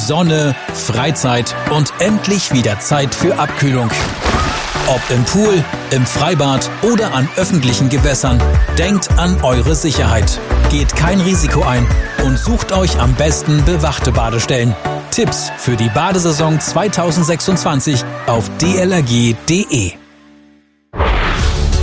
Sonne, Freizeit und endlich wieder Zeit für Abkühlung. Ob im Pool, im Freibad oder an öffentlichen Gewässern, denkt an eure Sicherheit. Geht kein Risiko ein und sucht euch am besten bewachte Badestellen. Tipps für die Badesaison 2026 auf dlrg.de.